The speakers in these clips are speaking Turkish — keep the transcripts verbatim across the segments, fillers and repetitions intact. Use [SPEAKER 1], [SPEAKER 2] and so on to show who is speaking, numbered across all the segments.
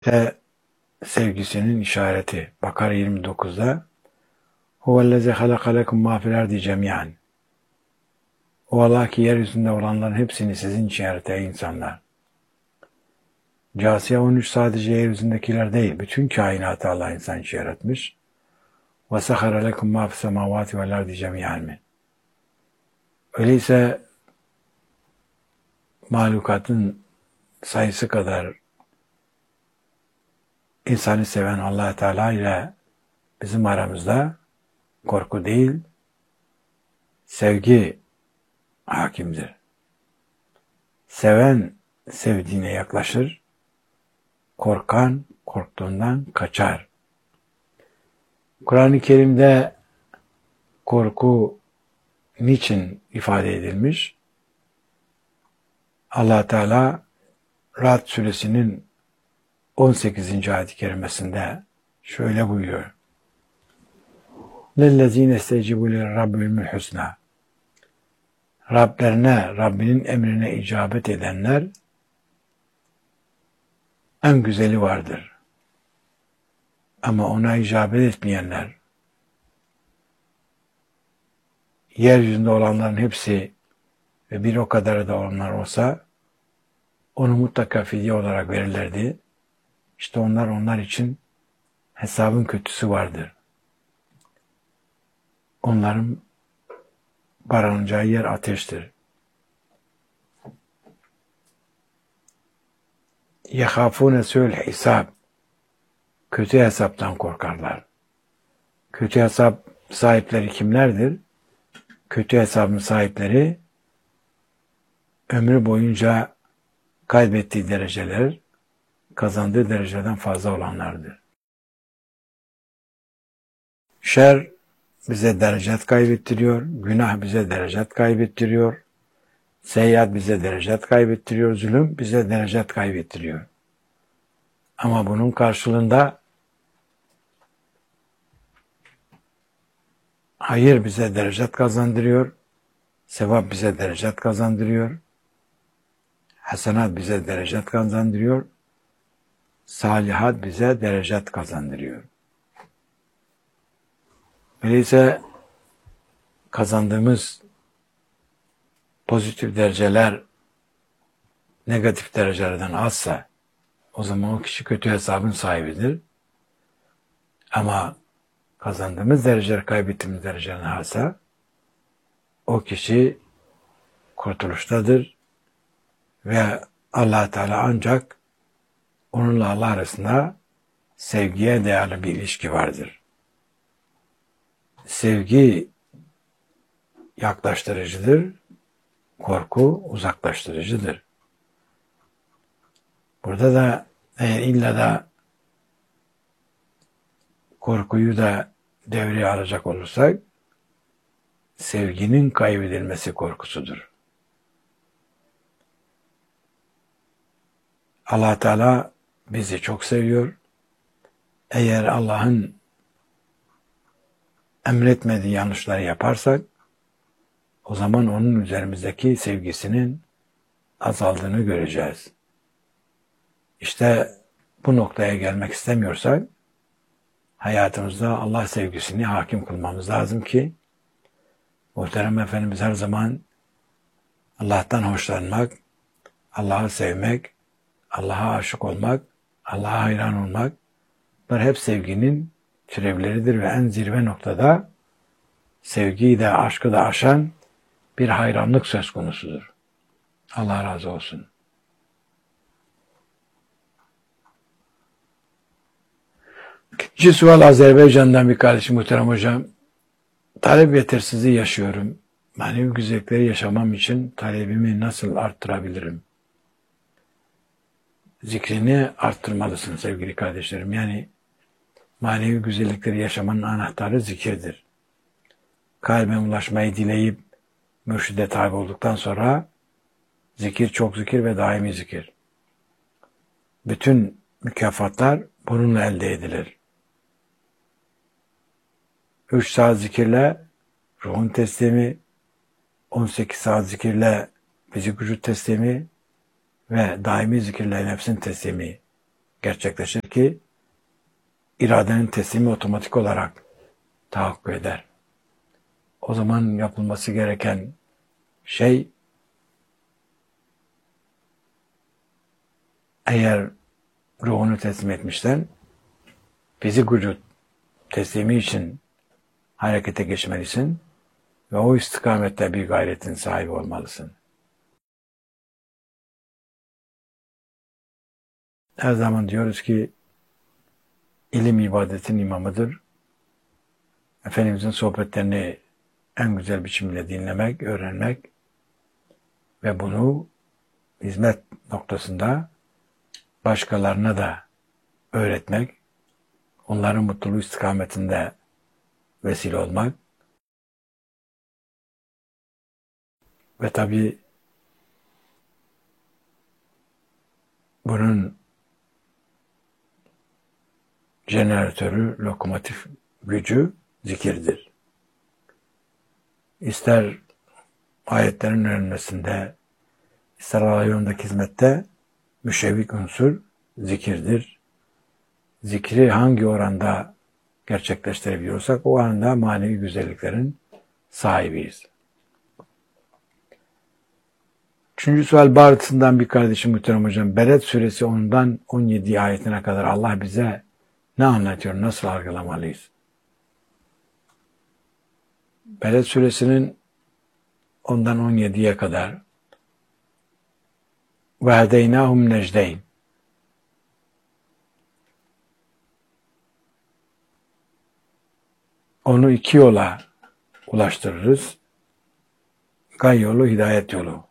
[SPEAKER 1] ve sevgisinin işareti. Bakara yirmi dokuzda huvellezî halaka lekum mâ fil ardi cemî'an. O Allah ki yeryüzünde olanların hepsini sizin için yarattı ey insanlar. Câsiye on üç sadece yeryüzündekiler değil, bütün kainatı Allah insan için yaratmış. Ve sahara lekum mâ fis semâvâti vel ardi cemî'an. Öyleyse mahlukatın sayısı kadar insanı seven Allah Teala ile bizim aramızda korku değil, sevgi hakimdir. Seven sevdiğine yaklaşır, korkan korktuğundan kaçar. Kur'an-ı Kerim'de korku niçin ifade edilmiş? Allah Teala Ra'd suresinin on sekizinci ayet-i kerimesinde şöyle buyuruyor. لَلَّذ۪ينَ اسْتَجِبُوا لِرَّبِّهِمُ الْحُسْنَى Rablerine, Rabbinin emrine icabet edenler en güzeli vardır. Ama ona icabet etmeyenler, yeryüzünde olanların hepsi ve bir o kadarı da onlar olsa onu mutlaka fidye olarak verirlerdi. İşte onlar onlar için hesabın kötüsü vardır. Onların barınacağı yer ateştir. يَخَافُونَ سُوءَ الْحِسَابِ Kötü hesaptan korkarlar. Kötü hesap sahipleri kimlerdir? Kötü hesabın sahipleri ömrü boyunca kaybettiği dereceler kazandığı dereceden fazla olanlardır. Şer bize derecet kaybettiriyor, günah bize derecet kaybettiriyor, seyyiat bize derecet kaybettiriyor, zulüm bize derecet kaybettiriyor. Ama bunun karşılığında hayır bize derecet kazandırıyor, sevap bize derecet kazandırıyor, hasenat bize derecet kazandırıyor, salihat bize derecet kazandırıyor. Öyleyse kazandığımız pozitif dereceler negatif derecelerden azsa o zaman o kişi kötü hesabın sahibidir. Ama kazandığımız dereceler kaybettiğimiz derecelerin azsa o kişi kurtuluştadır ve Allah Teala ancak onunla Allah arasında sevgiye dayalı bir ilişki vardır. Sevgi yaklaştırıcıdır, korku uzaklaştırıcıdır. Burada da eğer illa da korkuyu da devreye alacak olursak, sevginin kaybedilmesi korkusudur. Allah Teala bizi çok seviyor. Eğer Allah'ın emretmediği yanlışları yaparsak, o zaman onun üzerimizdeki sevgisinin azaldığını göreceğiz. İşte bu noktaya gelmek istemiyorsak, hayatımızda Allah sevgisini hakim kılmamız lazım ki, Muhterem Efendimiz her zaman Allah'tan hoşlanmak, Allah'ı sevmek, Allah'a aşık olmak, Allah'a hayran olmak, bunlar hep sevginin türevleridir ve en zirve noktada sevgiyi de aşkı da aşan bir hayranlık söz konusudur. Allah razı olsun. İkinci sual Azerbaycan'dan bir kardeşim muhterem hocam. Talep yetersizliği yaşıyorum. Manevi güzellikleri yaşamam için talebimi nasıl arttırabilirim? Zikrini arttırmalısın sevgili kardeşlerim. Yani manevi güzellikleri yaşamanın anahtarı zikirdir. Kalbe ulaşmayı dileyip mürşide tabi olduktan sonra zikir, çok zikir ve daimi zikir. Bütün mükafatlar bununla elde edilir. üç saat zikirle ruhun teslimi, on sekiz saat zikirle fizik vücut teslimi ve daimi zikirle nefsin teslimi. gerçekleşir ki iradenin teslimi otomatik olarak tahakkuk eder. O zaman yapılması gereken şey, eğer ruhunu teslim etmişsen fizik vücut teslimi için harekete geçmelisin ve o istikamette bir gayretin sahibi olmalısın. Her zaman diyoruz ki ilim ibadetin imamıdır. Efendimizin sohbetlerini en güzel biçimde dinlemek, öğrenmek ve bunu hizmet noktasında başkalarına da öğretmek, onların mutluluğu istikametinde vesile olmak ve tabii bunun jeneratörü, lokomotif gücü zikirdir. İster ayetlerin öğrenmesinde, ister Allah yolundaki hizmette müşevvik unsur zikirdir. Zikri hangi oranda gerçekleştirebiliyorsak o anda manevi güzelliklerin sahibiyiz. Üçüncü sual bağrısından bir kardeşim muhterem hocam. Beled suresi ondan on yedi ayetine kadar Allah bize ne anlatıyor, nasıl algılamalıyız? Beled suresinin ondan on yediye kadar ve hedeynâhum necdeyn, onu iki yola ulaştırırız. Gay yolu, hidayet yolu.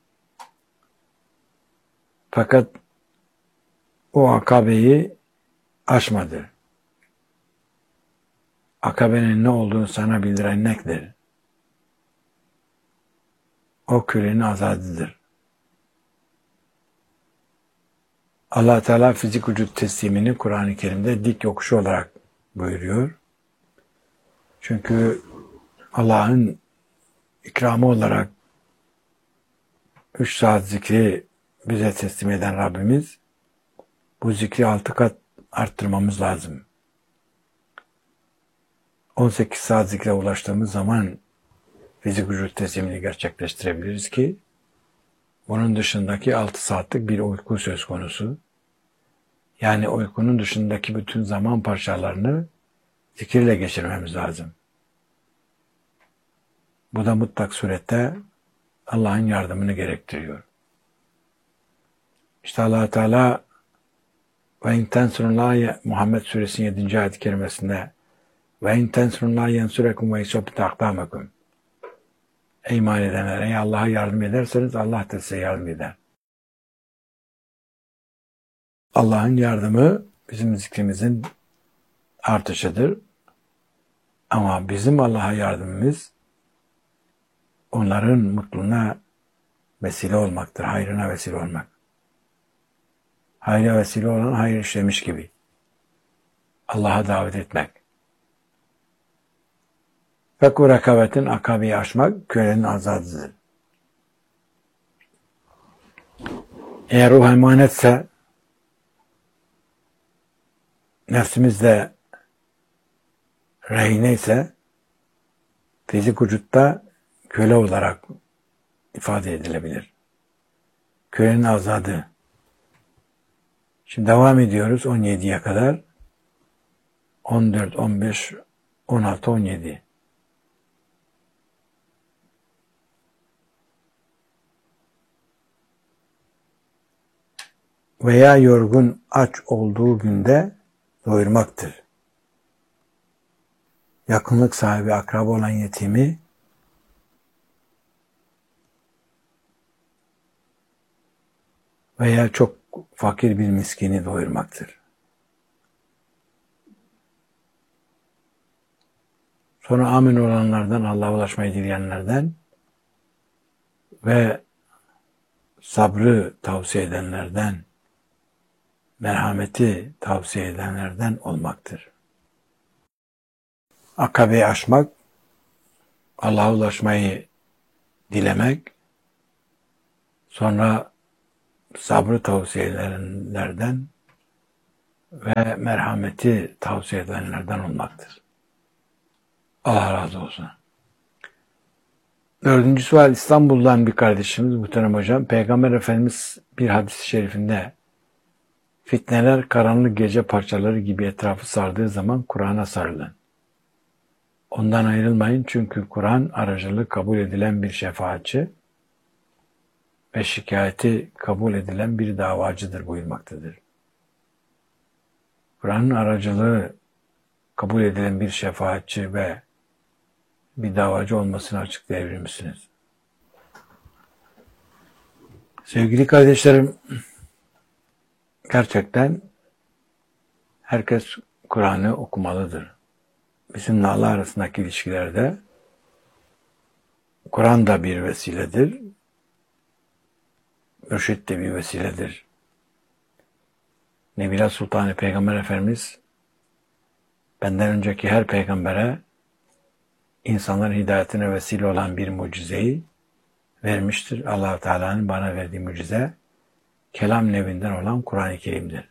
[SPEAKER 1] Fakat o akabeyi aşmadı. Akabenin ne olduğunu sana bildiren nedir? O kürenin azadıdır. Allah Teala fizik vücut teslimini Kur'an-ı Kerim'de dik yokuşu olarak buyuruyor. Çünkü Allah'ın ikramı olarak üç saat zikri bize teslim eden Rabbimiz, bu zikri altı kat arttırmamız lazım. on sekiz saat zikre ulaştığımız zaman fizik vücut teslimini gerçekleştirebiliriz ki bunun dışındaki altı saatlik bir uyku söz konusu. Yani uykunun dışındaki bütün zaman parçalarını zikirle geçirmemiz lazım. Bu da mutlak surette Allah'ın yardımını gerektiriyor. İşte Allah Teala ve in tensurullahi Muhammed suresinin yedinci ayet-i kerimesinde ve in tensurullahi yensurekum ve yusabit akdamakum. Ey iman edenler, ey Allah'a yardım ederseniz Allah da size yardım eder. Allah'ın yardımı bizim zikrimizin artışıdır. Ama bizim Allah'a yardımımız onların mutluluğuna vesile olmaktır, hayrına vesile olmak. Hayra vesile olan hayır işlemiş gibi. Allah'a davet etmek. Fekku rekabetin akabeyi aşmak kölenin azadıdır. Eğer ruh emanetse, nefsimiz de rehine ise fizik vücutta köle olarak ifade edilebilir. Kölenin azadı. Şimdi devam ediyoruz on yediye kadar. on dört, on beş, on altı, on yedi. Veya yorgun aç olduğu günde doyurmaktır. Yakınlık sahibi akraba olan yetimi veya çok fakir bir miskini doyurmaktır. Sonra amin olanlardan, Allah'a ulaşmayı dileyenlerden ve sabrı tavsiye edenlerden, merhameti tavsiye edenlerden olmaktır. Akabeyi aşmak, Allah'a ulaşmayı dilemek, sonra sabrı tavsiye edenlerden ve merhameti tavsiye edenlerden olmaktır. Allah razı olsun. Dördüncü sual, İstanbul'dan bir kardeşimiz muhterem hocam. Peygamber Efendimiz bir hadis-i şerifinde fitneler karanlık gece parçaları gibi etrafı sardığı zaman Kur'an'a sarılın. Ondan ayrılmayın çünkü Kur'an aracılığı kabul edilen bir şefaatçi ve şikayeti kabul edilen bir davacıdır buyurmaktadır. Kur'an'ın aracılığı kabul edilen bir şefaatçi ve bir davacı olmasını açıklayabilir misiniz? Sevgili kardeşlerim, gerçekten herkes Kur'an'ı okumalıdır. Bizimle Allah arasındaki ilişkilerde Kur'an da bir vesiledir, mürşit de bir vesiledir. Nebiler Sultanı Peygamber Efendimiz benden önceki her peygambere insanların hidayetine vesile olan bir mucizeyi vermiştir. Allah-u Teala'nın bana verdiği mucize kelam nevinden olan Kur'an-ı Kerim'dir.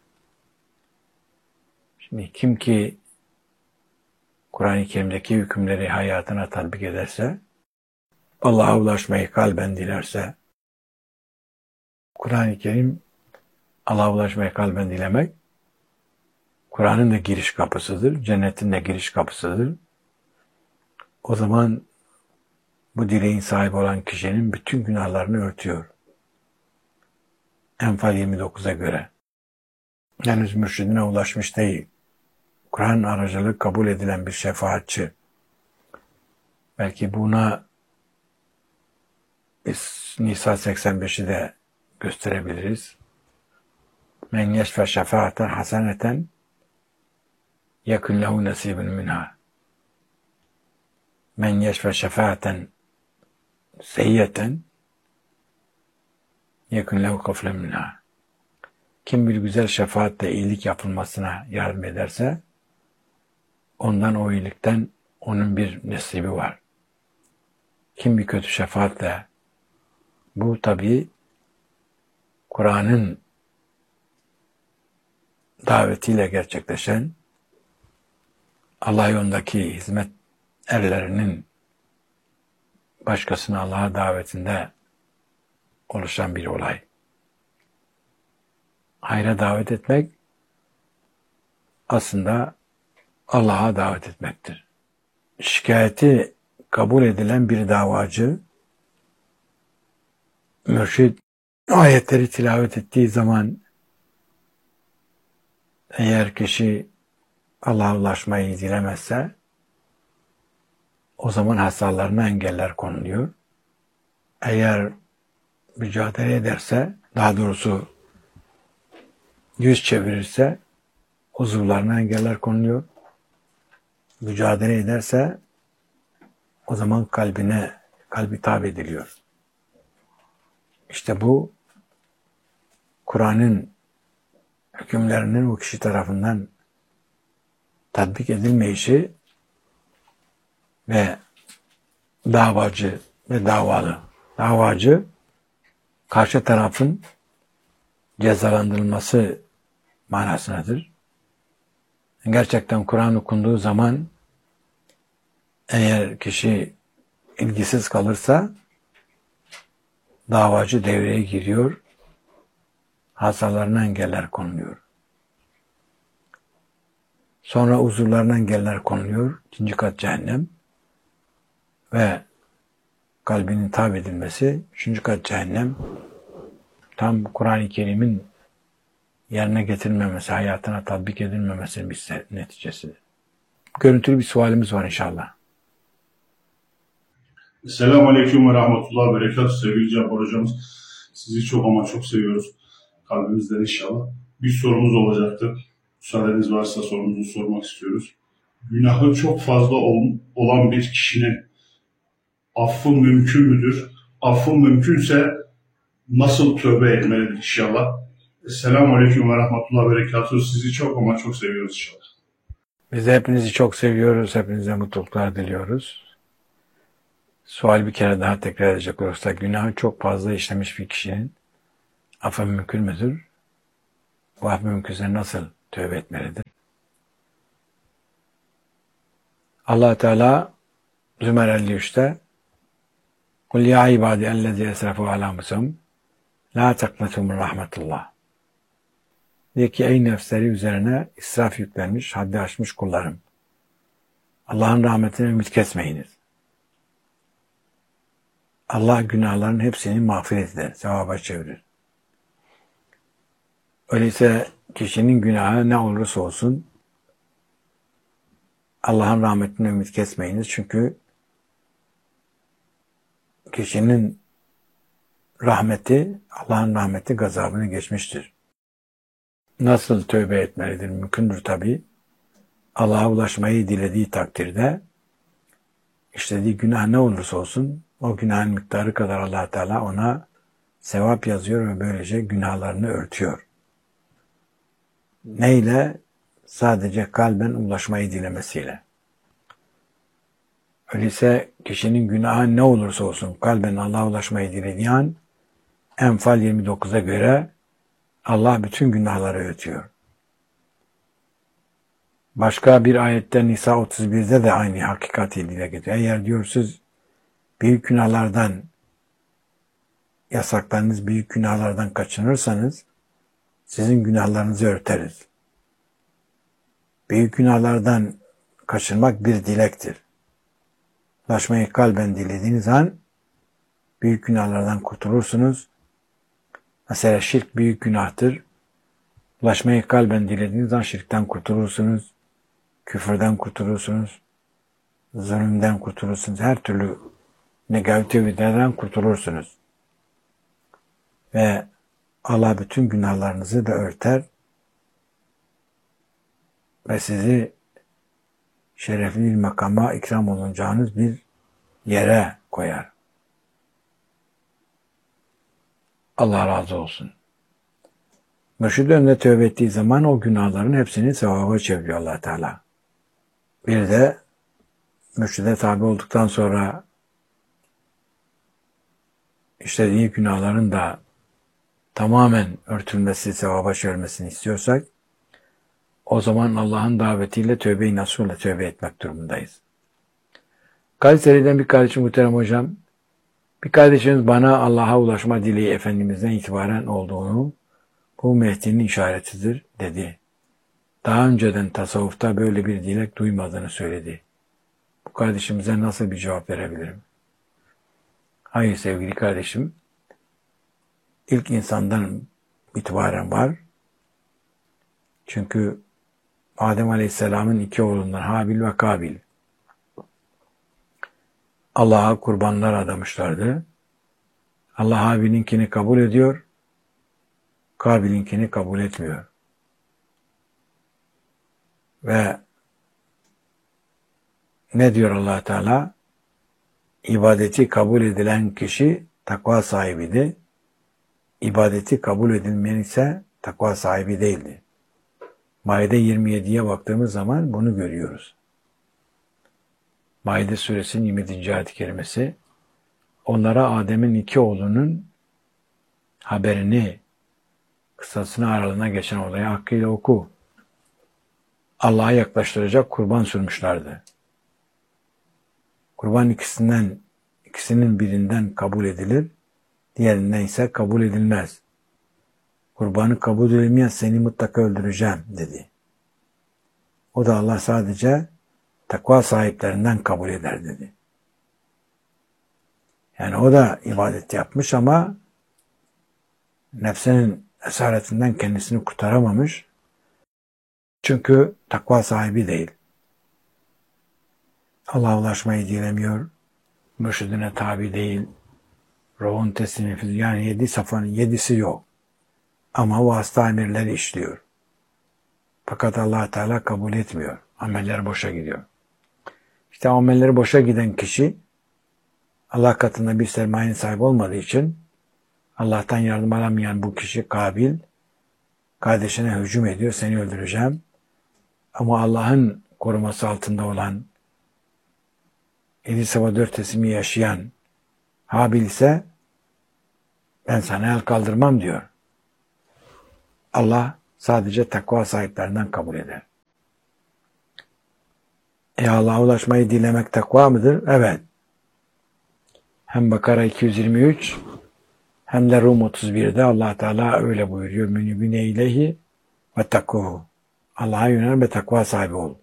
[SPEAKER 1] Şimdi kim ki Kur'an-ı Kerim'deki hükümleri hayatına tatbik ederse, Allah'a ulaşmayı kalben dilerse, Kur'an-ı Kerim Allah'a ulaşmayı kalben dilemek, Kur'an'ın da giriş kapısıdır, cennetin de giriş kapısıdır. O zaman bu dileğin sahibi olan kişinin bütün günahlarını örtüyor. Enfal yirmi dokuza göre. Henüz mürşidine ulaşmış değil. Kur'an aracılığı kabul edilen bir şefaatçi. Belki buna biz Nisa seksen beşi de gösterebiliriz. Men yeşfe şefaaten haseneten yekun lehu nasibun minha. Men yeşfe şefaaten seyyeten yekun lehu kaflen minha. Kim bir güzel şefaatle iyilik yapılmasına yardım ederse ondan o iyilikten onun bir nasibi var. Kim bir kötü şefaatle, bu tabii Kur'an'ın davetiyle gerçekleşen Allah yolundaki hizmet erlerinin başkasını Allah'a davetinde oluşan bir olay. Hayra davet etmek aslında Allah'a davet etmektir. Şikayeti kabul edilen bir davacı, mürşid ayetleri tilavet ettiği zaman eğer kişi Allah'a ulaşmayı dilemezse o zaman hastalarına engeller konuluyor. Eğer mücadele ederse, daha doğrusu yüz çevirirse uzuvlarına engeller konuluyor. Mücadele ederse o zaman kalbine, kalbi tabi ediliyor. İşte bu Kur'an'ın hükümlerinin o kişi tarafından tatbik edilmeyişi ve davacı ve davalı. Davacı karşı tarafın cezalandırılması manasındadır. Gerçekten Kur'an okunduğu zaman eğer kişi ilgisiz kalırsa davacı devreye giriyor, hastalarına engeller konuluyor. Sonra uzuvlarına engeller konuluyor, ikinci kat cehennem ve kalbinin tabi edilmesi, üçüncü kat cehennem, tam Kur'an-ı Kerim'in yerine getirilmemesi, hayatına tatbik edilmemesinin bir neticesidir. Görüntülü bir sualimiz var inşallah.
[SPEAKER 2] Selamun Aleyküm ve Rahmetullah ve Berekatuhu. Sevgili Cabbar hocamız, sizi çok ama çok seviyoruz. Kalbimizden inşallah. Bir sorumuz olacaktı. Müsaadeniz varsa sorumuzu sormak istiyoruz. Günahı çok fazla ol, olan bir kişinin affı mümkün müdür? Affı mümkünse nasıl tövbe etmelidir inşallah? Selamun Aleyküm ve Rahmetullah ve Berekatuhu. Sizi çok ama çok seviyoruz inşallah.
[SPEAKER 1] Biz de hepinizi çok seviyoruz. Hepinize mutluluklar diliyoruz. Sual bir kere daha tekrar edecek olursak, günahı çok fazla işlemiş bir kişinin affı mümkün müdür? Bu af mümkünse nasıl tövbe etmelidir. Allah Teala Zümer elli üçte Kul ya ibadi ellezî esrafu alâ enfusihim lâ teknetû min rahmetullah. De ki ey nefsleri üzerine israf yüklenmiş, haddi aşmış kullarım. Allah'ın rahmetine ümit kesmeyiniz. Allah günahların hepsini mağfiret eder, sevaba çevirir. Öyleyse kişinin günahı ne olursa olsun Allah'ın rahmetine ümit kesmeyiniz. Çünkü kişinin rahmeti, Allah'ın rahmeti gazabını geçmiştir. Nasıl tövbe etmelidir? Mümkündür tabi. Allah'a ulaşmayı dilediği takdirde işlediği günah ne olursa olsun o günahın miktarı kadar Allah Teala ona sevap yazıyor ve böylece günahlarını örtüyor. Neyle? Sadece kalben ulaşmayı dilemesiyle. Öyleyse kişinin günahı ne olursa olsun kalben Allah'a ulaşmayı dilediği an Enfal yirmi dokuza göre Allah bütün günahları örtüyor. Başka bir ayette Nisa otuz birde de aynı hakikati dile getiriyor. Eğer diyor siz büyük günahlardan yasaklarınız büyük günahlardan kaçınırsanız sizin günahlarınızı örteriz. Büyük günahlardan kaçınmak bir dilektir. Ulaşmayı kalben dilediğiniz an büyük günahlardan kurtulursunuz. Mesela şirk büyük günahtır. Ulaşmayı kalben dilediğiniz an şirkten kurtulursunuz. Küfürden kurtulursunuz. Zulümden kurtulursunuz. Her türlü negatiflerden kurtulursunuz. Ve Allah bütün günahlarınızı da örter ve sizi şerefli bir makama ikram olunacağınız bir yere koyar. Allah razı olsun. Mürşid önüne tövbe ettiği zaman o günahların hepsini sevaba çeviriyor Allah Teala. Bir de mürşide tabi olduktan sonra işlediği günahların da tamamen örtülmesi, sevaba çevirmesini istiyorsak o zaman Allah'ın davetiyle tövbe-i nasuhla tövbe etmek durumundayız. Kayseri'den bir kardeşim, muhterem hocam, bir kardeşimiz bana Allah'a ulaşma dileği Efendimiz'den itibaren olduğunu, bu Mehdi'nin işaretidir dedi. Daha önceden tasavvufta böyle bir dilek duymadığını söyledi. Bu kardeşimize nasıl bir cevap verebilirim? Hayır sevgili kardeşim, ilk insandan itibaren var. Çünkü Adem Aleyhisselam'ın iki oğlundan Habil ve Kabil Allah'a kurbanlar adamışlardı. Allah Habil'inkini kabul ediyor, Kabil'inkini kabul etmiyor. Ve ne diyor Allah Teala? İbadeti kabul edilen kişi takva sahibiydi. İbadeti kabul edilmeyen ise takva sahibi değildi. Maide yirmi yediye baktığımız zaman bunu görüyoruz. Maide suresinin yirmi yedinci ayet-i kerimesi onlara Adem'in iki oğlunun haberini, kıssasını aralığına geçen olayı hakkıyla oku. Allah'a yaklaştıracak kurban sürmüşlerdi. Kurban ikisinden, ikisinin birinden kabul edilir, diğerinden ise kabul edilmez. Kurbanı kabul edilmeyen seni mutlaka öldüreceğim dedi. O da Allah sadece takva sahiplerinden kabul eder dedi. Yani o da ibadet yapmış ama nefsinin esaretinden kendisini kurtaramamış. Çünkü takva sahibi değil. Allah'a ulaşmayı dilemiyor. Mürşidine tabi değil. Ruhun teslimi, yani yedi safhanın yedisi yok. Ama vasıta emirleri işliyor. Fakat Allah Teala kabul etmiyor. Ameller boşa gidiyor. İşte amelleri boşa giden kişi Allah katında bir sermayenin sahibi olmadığı için Allah'tan yardım alamayan bu kişi Kabil kardeşine hücum ediyor. Seni öldüreceğim. Ama Allah'ın koruması altında olan yedi sabah dört teslimi yaşayan Habil ise ben sana el kaldırmam diyor. Allah sadece takva sahiplerinden kabul eder. E Allah'a ulaşmayı dilemek takva mıdır? Evet. Hem Bakara iki yüz yirmi üç hem de Rum otuz birde Allah Teala öyle buyuruyor. Münibine ileyhi ve takkuhu. Allah'a yönel ve takva sahibi ol.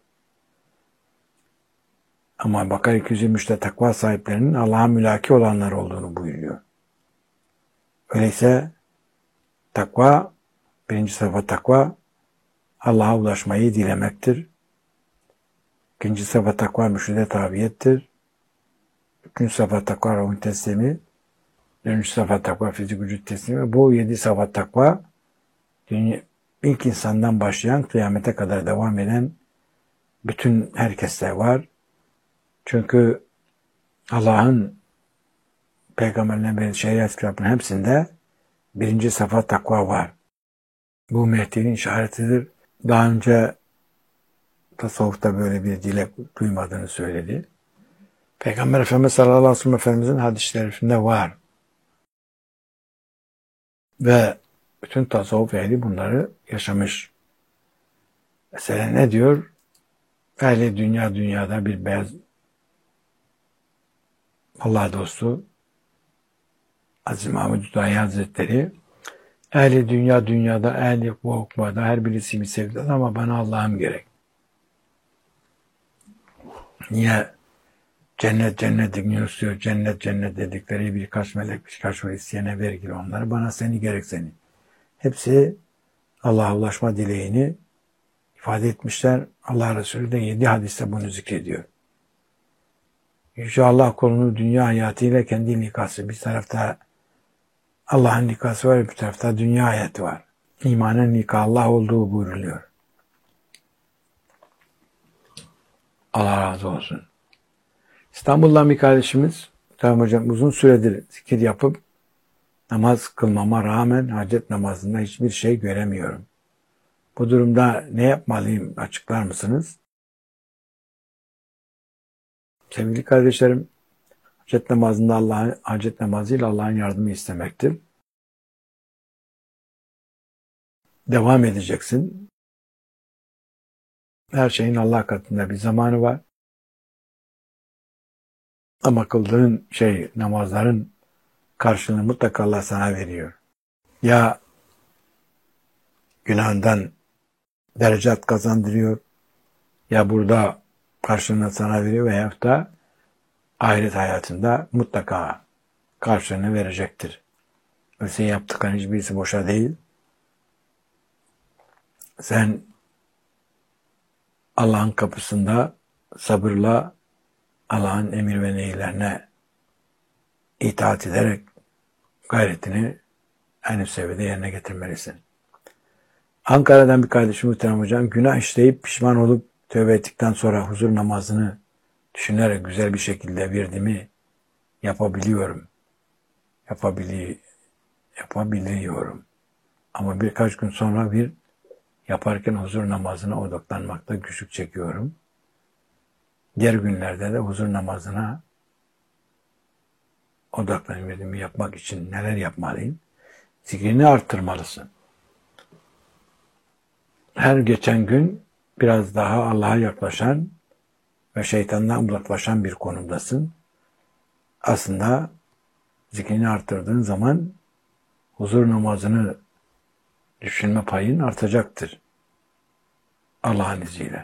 [SPEAKER 1] Ama Bakara iki yüz yirmi üçte takva sahiplerinin Allah'a mülaki olanlar olduğunu buyuruyor. Öyleyse takva, birinci sıfat takva, Allah'a ulaşmayı dilemektir. İkinci sıfat takva müşride tabiyettir. Üçüncü sıfat takva ruhun teslimi. Dördüncü sıfat takva fizik vücut teslimi. Bu yedi sıfat takva dünya, ilk insandan başlayan kıyamete kadar devam eden bütün herkeste var. Çünkü Allah'ın peygamberlerine ve şeriat kitabının hepsinde birinci sıfat takva var. Bu Mehdi'nin işaretidir. Daha önce tasavvufta böyle bir dilek duymadığını söyledi. Peygamber Efendimiz sallallahu aleyhi ve sellem Efendimizin hadis-i şerifinde var. Ve bütün tasavvuf ehli bunları yaşamış. Mesela ne diyor? Ehli dünya dünyada bir beyaz Allah dostu Aziz Mahmud Hüdayi Hazretleri, ehli dünya dünyada, ehli okmada her birisi bir sevdiler ama bana Allah'ım gerek. Niye? Cennet cennet dinliyoruz diyor. Cennet cennet dedikleri birkaç melek birkaç o isteyene vergili onları. Bana seni gerek seni. Hepsi Allah'a ulaşma dileğini ifade etmişler. Allah Resulü de yedi hadiste bunu zikrediyor. Yüce Allah kolunu dünya hayatıyla kendi nikası. Bir tarafta Allah'ın nikası var, bir tarafta dünya hayatı var. İmanın nikahı Allah olduğu buyruluyor. Allah razı olsun. İstanbul'dan bir kardeşimiz, tamam hocam uzun süredir zikir yapıp namaz kılmama rağmen hacet namazında hiçbir şey göremiyorum. Bu durumda ne yapmalıyım açıklar mısınız? Sevgili kardeşlerim, hacet namazında Allah'ın hacet namazıyla Allah'ın yardımı istemektir. Devam edeceksin. Her şeyin Allah katında bir zamanı var. Ama kıldığın şey, namazların karşılığını mutlaka Allah sana veriyor. Ya günahından derecat kazandırıyor, ya burada karşılığını sana veriyor veyahut da ahiret hayatında mutlaka karşılığını verecektir. Öyleyse yaptıkların hiçbirisi boşa değil. Sen Allah'ın kapısında sabırla Allah'ın emir ve nehirlerine itaat ederek gayretini en üst seviyede yerine getirmelisin. Ankara'dan bir kardeşim muhterem hocam, günah işleyip pişman olup tövbe ettikten sonra huzur namazını düşünerek güzel bir şekilde virdimi yapabiliyorum. Yapabili yapabiliyorum. Ama birkaç gün sonra bir yaparken huzur namazına odaklanmakta güçlük çekiyorum. Diğer günlerde de huzur namazına odaklanıp yapmak için neler yapmalıyım? Zikrini arttırmalısın. Her geçen gün biraz daha Allah'a yaklaşan ve şeytandan uzaklaşan bir konumdasın. Aslında zikrini arttırdığın zaman huzur namazını düşünme payın artacaktır. Allah'ın izniyle.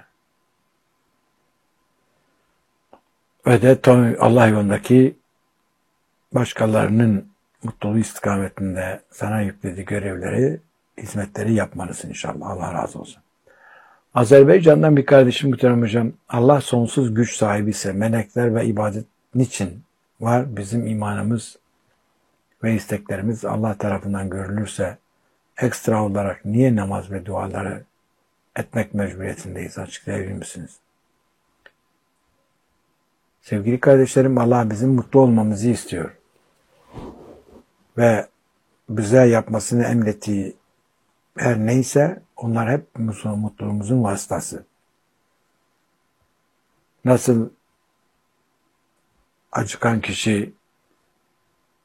[SPEAKER 1] Ve de Allah yolundaki başkalarının mutluluğu istikametinde sana yüklediği görevleri, hizmetleri yapmalısın inşallah. Allah razı olsun. Azerbaycan'dan bir kardeşim muhterem hocam, Allah sonsuz güç sahibi ise melekler ve ibadet niçin var? Bizim imanımız ve isteklerimiz Allah tarafından görülürse ekstra olarak niye namaz ve duaları etmek mecburiyetindeyiz? Açıklayabilir misiniz? Sevgili kardeşlerim, Allah bizim mutlu olmamızı istiyor. Ve bize yapmasını emrettiği her neyse onlar hep mutluluğumuzun vasıtası. Nasıl acıkan kişi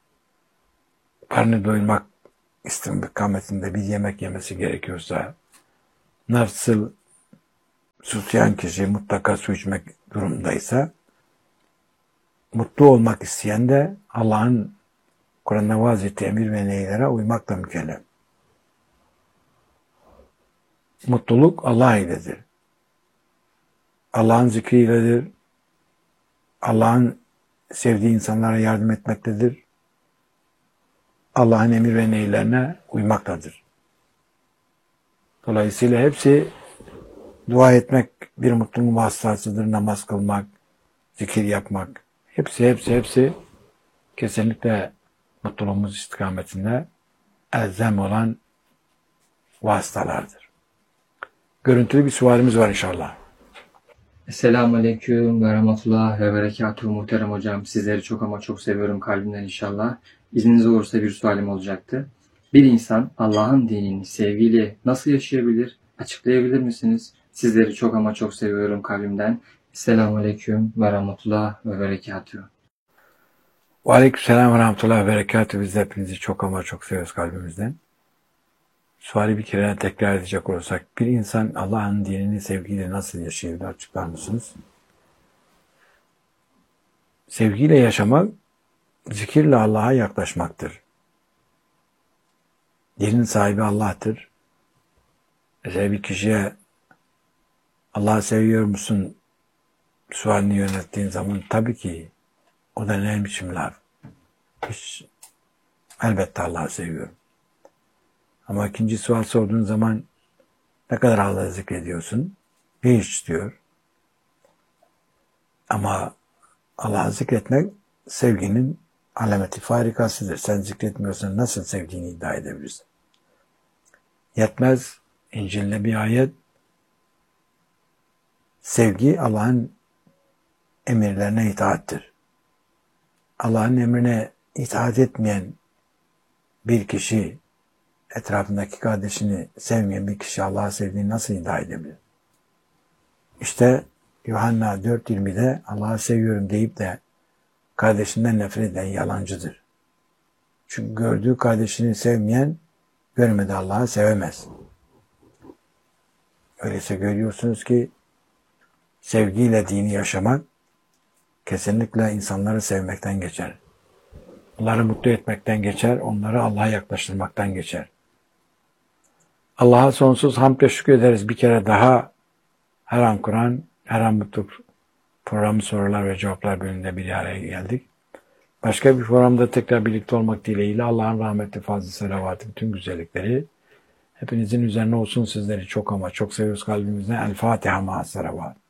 [SPEAKER 1] karnı doyurmak istikametinde bir yemek yemesi gerekiyorsa nasıl susayan kişi mutlaka su içmek durumundaysa, mutlu olmak isteyen de Allah'ın Kur'an'da vaaz ettiği emir ve neylere uymakla mükellef. Mutluluk Allah iledir. Allah'ın zikriyledir. Allah'ın sevdiği insanlara yardım etmektedir. Allah'ın emir ve neylerine uymaktadır. Dolayısıyla hepsi dua etmek bir mutluluğun vasıtasıdır. Namaz kılmak, zikir yapmak. Hepsi, hepsi, hepsi kesinlikle mutluluğumuz istikametinde elzem olan vasıtalardır. Görüntülü bir sualimiz var inşallah.
[SPEAKER 3] Esselamu Aleyküm ve Rahmetullah ve Berekatuhu muhterem hocam. Sizleri çok ama çok seviyorum kalbimden inşallah. İzniniz olursa bir sualim olacaktı. Bir insan Allah'ın dinini sevgiyle nasıl yaşayabilir? Açıklayabilir misiniz? Sizleri çok ama çok seviyorum kalbimden. Esselamu Aleyküm ve Rahmetullah ve Berekatuhu.
[SPEAKER 1] Ve Aleykümselam ve Rahmetullah ve Berekatuhu. Biz de hepinizi çok ama çok seviyoruz kalbimizden. Suali bir kere tekrar edecek olursak, bir insan Allah'ın dinini sevgiyle nasıl yaşayabilir, açıklar mısınız? Sevgiyle yaşamak, zikirle Allah'a yaklaşmaktır. Dinin sahibi Allah'tır. Mesela bir kişiye Allah'ı seviyor musun sualini yönelttiğin zaman tabii ki o da ne biçim laf? Hiç, elbette Allah'ı seviyorum. Ama ikinci sual sorduğun zaman ne kadar Allah'ı zikrediyorsun? Hiç diyor. Ama Allah'ı zikretmek sevginin alameti farikasıdır. Sen zikretmiyorsan nasıl sevdiğini iddia edebilirsin? Yetmez. İncil'de bir ayet, sevgi Allah'ın emirlerine itaattir. Allah'ın emrine itaat etmeyen bir kişi, etrafındaki kardeşini sevmeyen bir kişi Allah'ı sevdiğini nasıl iddia edebilir? İşte Yuhanna dört yirmide Allah'ı seviyorum deyip de kardeşinden nefret eden yalancıdır. Çünkü gördüğü kardeşini sevmeyen görmedi Allah'ı sevemez. Öyleyse görüyorsunuz ki sevgiyle dini yaşamak kesinlikle insanları sevmekten geçer. Onları mutlu etmekten geçer, onları Allah'a yaklaştırmaktan geçer. Allah'a sonsuz hamd ve şükür ederiz. Bir kere daha her an Kur'an, her an mutlu programı sorular ve cevaplar bölümünde bir araya geldik. Başka bir programda tekrar birlikte olmak dileğiyle Allah'ın rahmeti, fazlı selavatı, bütün güzellikleri hepinizin üzerine olsun. Sizleri çok ama çok seviyoruz kalbimizden. El Fatiha ma'as salavat.